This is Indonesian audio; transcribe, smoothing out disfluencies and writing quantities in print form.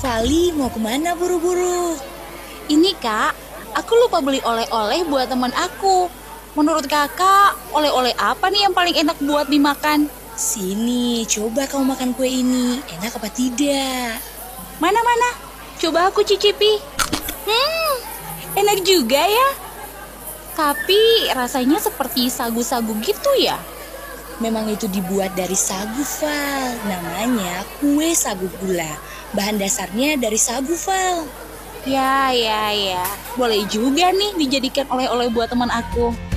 Vali, mau kemana buru-buru? Ini kak, aku lupa beli oleh-oleh buat teman aku. Menurut kakak, oleh-oleh apa nih yang paling enak buat dimakan? Sini, coba kamu makan kue ini. Enak apa tidak? Mana-mana, coba aku cicipi. Enak juga ya. Tapi rasanya seperti sagu-sagu gitu ya. Memang itu dibuat dari sagu, Val. Namanya kue sagu gula. Bahan dasarnya dari sagu, Val. Ya. Boleh juga nih dijadikan oleh-oleh buat teman aku.